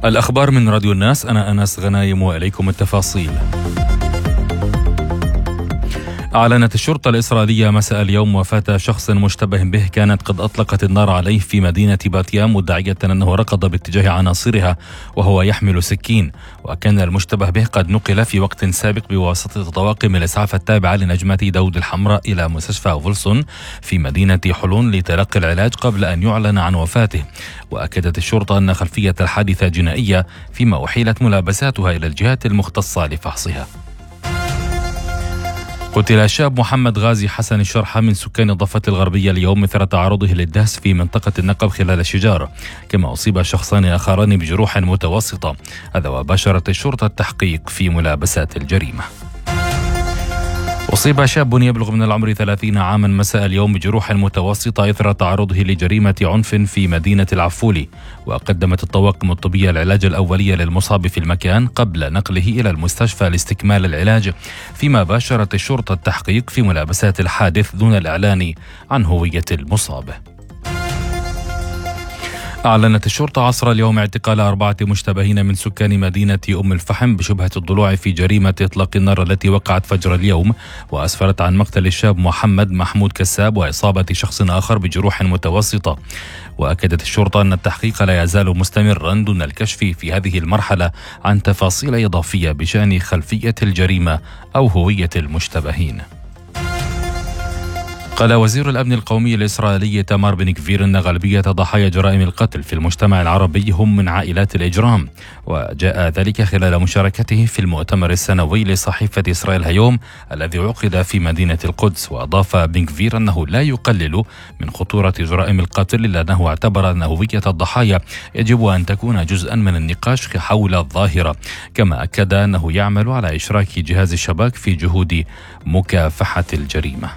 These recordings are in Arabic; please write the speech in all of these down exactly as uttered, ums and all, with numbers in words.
الأخبار من راديو الناس، أنا أنس غنايم وإليكم التفاصيل. أعلنت الشرطة الإسرائيلية مساء اليوم وفاة شخص مشتبه به كانت قد أطلقت النار عليه في مدينة باتيام، مدعية أنه ركض باتجاه عناصرها وهو يحمل سكين. وكان المشتبه به قد نقل في وقت سابق بواسطة طواقم الإسعاف التابعة لنجمة داود الحمراء إلى مستشفى فولسون في مدينة حلون لتلقي العلاج قبل أن يعلن عن وفاته. وأكدت الشرطة أن خلفية الحادثة جنائية، فيما أحيلت ملابساتها إلى الجهات المختصة لفحصها. قتل الشاب محمد غازي حسن الشرحة من سكان الضفة الغربية اليوم مثل تعرضه للدهس في منطقة النقب خلال الشجار، كما أصيب شخصان آخران بجروح متوسطة. هذا وباشرت الشرطة التحقيق في ملابسات الجريمة. أصيب شاب يبلغ من العمر ثلاثين عاما مساء اليوم بجروح متوسطة إثر تعرضه لجريمة عنف في مدينة العفولي، وقدمت الطواقم الطبية العلاج الأولي للمصاب في المكان قبل نقله إلى المستشفى لاستكمال العلاج، فيما باشرت الشرطة التحقيق في ملابسات الحادث دون الإعلان عن هوية المصاب. أعلنت الشرطة عصر اليوم اعتقال أربعة مشتبهين من سكان مدينة أم الفحم بشبهة الضلوع في جريمة إطلاق النار التي وقعت فجر اليوم، وأسفرت عن مقتل الشاب محمد محمود كساب وإصابة شخص آخر بجروح متوسطة. وأكدت الشرطة أن التحقيق لا يزال مستمرا دون الكشف في هذه المرحلة عن تفاصيل إضافية بشأن خلفية الجريمة أو هوية المشتبهين. قال وزير الأمن القومي الإسرائيلي تامر بن كفير أن غالبية ضحايا جرائم القتل في المجتمع العربي هم من عائلات الإجرام، وجاء ذلك خلال مشاركته في المؤتمر السنوي لصحيفة إسرائيل هيوم الذي عقد في مدينة القدس. وأضاف بن كفير أنه لا يقلل من خطورة جرائم القتل، إلا أنه اعتبر أن هوية الضحايا يجب أن تكون جزءا من النقاش حول الظاهرة، كما أكد أنه يعمل على إشراك جهاز الشباك في جهود مكافحة الجريمة.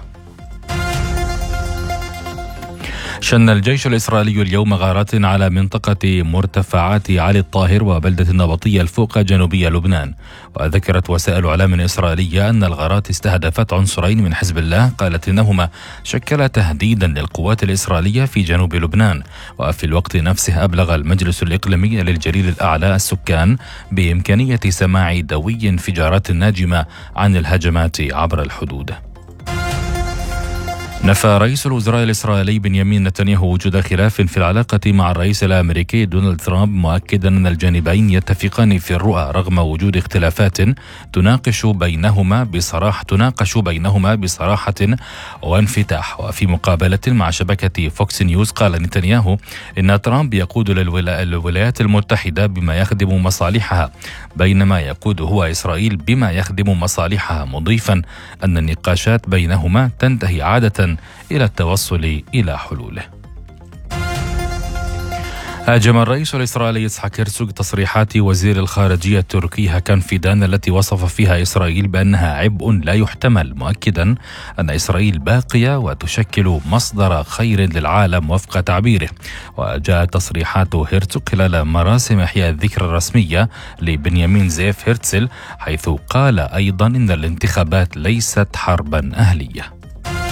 شن الجيش الإسرائيلي اليوم غارات على منطقة مرتفعات علي الطاهر وبلدة النبطية الفوق جنوبية لبنان. وذكرت وسائل إعلام إسرائيلية أن الغارات استهدفت عنصرين من حزب الله قالت إنهما شكل تهديدا للقوات الإسرائيلية في جنوب لبنان. وفي الوقت نفسه أبلغ المجلس الإقليمي للجليل الأعلى السكان بإمكانية سماع دوي انفجارات ناجمة عن الهجمات عبر الحدود. نفى رئيس الوزراء الإسرائيلي بنيامين نتنياهو وجود خلاف في العلاقة مع الرئيس الأمريكي دونالد ترامب، مؤكدا أن الجانبين يتفقان في الرؤى رغم وجود اختلافات تناقش بينهما بصراحة تناقش بينهما بصراحة وانفتاح. وفي مقابلة مع شبكة فوكس نيوز قال نتنياهو إن ترامب يقود للولايات المتحدة بما يخدم مصالحها، بينما يقود هو إسرائيل بما يخدم مصالحها، مضيفا أن النقاشات بينهما تنتهي عادة إلى التوصل إلى حلوله. هاجم الرئيس الإسرائيلي إسحاق هرتزوغ تصريحات وزير الخارجية التركي هاكان فيدان التي وصف فيها إسرائيل بأنها عبء لا يحتمل، مؤكدا أن إسرائيل باقية وتشكل مصدر خير للعالم وفق تعبيره. وجاءت تصريحات هرتزوغ خلال مراسم إحياء الذكرى الرسمية لبنيامين زيف هرتزل، حيث قال أيضا إن الانتخابات ليست حربا أهلية.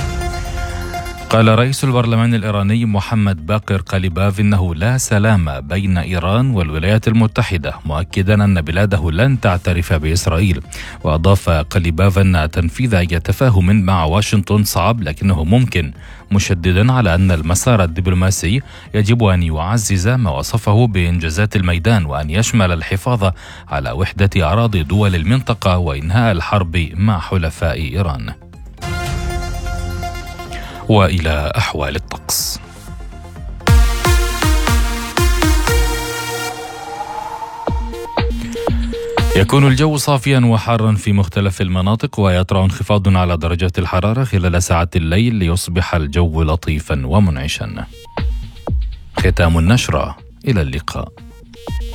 قال رئيس البرلمان الإيراني محمد باقر قليباف إنه لا سلام بين إيران والولايات المتحدة، مؤكدا أن بلاده لن تعترف بإسرائيل. وأضاف قليباف أن تنفيذ أي تفاهم مع واشنطن صعب لكنه ممكن، مشددا على أن المسار الدبلوماسي يجب أن يعزز ما وصفه بإنجازات الميدان، وأن يشمل الحفاظ على وحدة أراضي دول المنطقة وإنهاء الحرب مع حلفاء إيران. وإلى أحوال الطقس. يكون الجو صافيا وحارا في مختلف المناطق، ويطرأ انخفاض على درجات الحرارة خلال ساعات الليل ليصبح الجو لطيفا ومنعشا. ختام النشرة، إلى اللقاء.